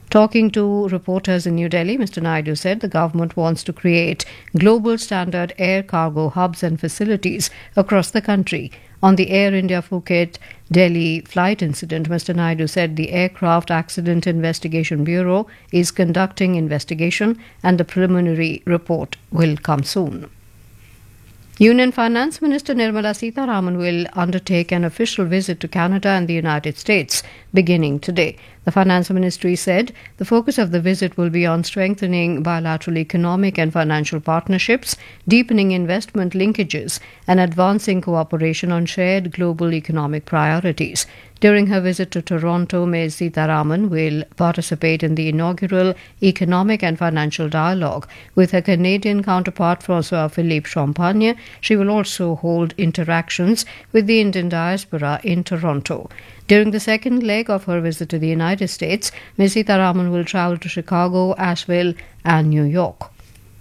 Talking to reporters in New Delhi, Mr. Naidu said the government wants to create global standard air cargo hubs and facilities across the country. On the Air India Phuket Delhi flight incident, Mr. Naidu said the Aircraft Accident Investigation Bureau is conducting investigation and the preliminary report will come soon. Union Finance Minister Nirmala Sitharaman will undertake an official visit to Canada and the United States beginning today. The Finance Ministry said the focus of the visit will be on strengthening bilateral economic and financial partnerships, deepening investment linkages, and advancing cooperation on shared global economic priorities. During her visit to Toronto, Ms. Sitharaman will participate in the inaugural Economic and Financial Dialogue with her Canadian counterpart François-Philippe Champagne. She will also hold interactions with the Indian diaspora in Toronto. During the second leg of her visit to the United States, Ms. Sitharaman will travel to Chicago, Asheville, and New York.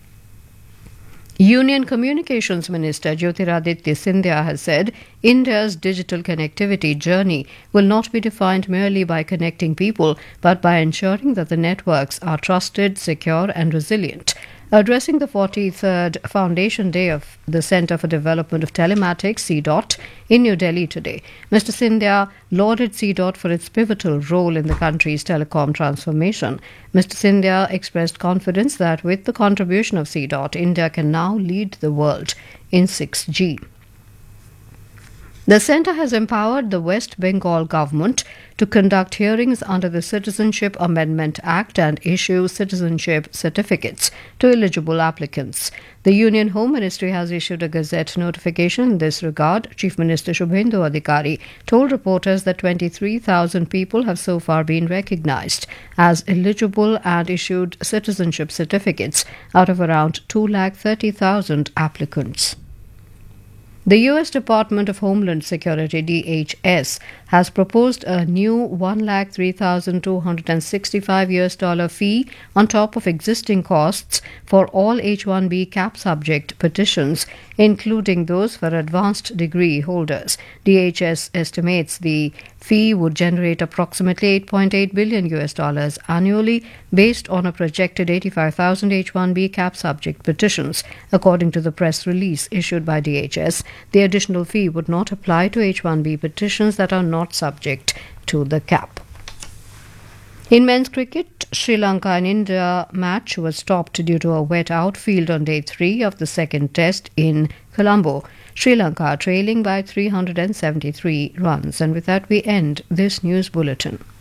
Union Communications Minister Jyotiraditya Scindia has said India's digital connectivity journey will not be defined merely by connecting people, but by ensuring that the networks are trusted, secure, and resilient. Addressing the 43rd Foundation Day of the Centre for Development of Telematics, CDOT, in New Delhi today, Mr. Scindia lauded CDOT for its pivotal role in the country's telecom transformation. Mr. Scindia expressed confidence that with the contribution of CDOT, India can now lead the world in 6G. The centre has empowered the West Bengal government to conduct hearings under the Citizenship Amendment Act and issue citizenship certificates to eligible applicants. The Union Home Ministry has issued a Gazette notification in this regard. Chief Minister Shubhendu Adhikari told reporters that 23,000 people have so far been recognised as eligible and issued citizenship certificates out of around 230,000 applicants. The U.S. Department of Homeland Security, DHS, has proposed a new $1,03,265 fee on top of existing costs for all H-1B cap subject petitions, including those for advanced degree holders. DHS estimates the fee would generate approximately $8.8 billion annually based on a projected 85,000 H-1B cap subject petitions. According to the press release issued by DHS, the additional fee would not apply to H-1B petitions that are not subject to the cap. In men's cricket, Sri Lanka and India match was stopped due to a wet outfield on day 3 of the second test in Colombo. Sri Lanka trailing by 373 runs. And with that, we end this news bulletin.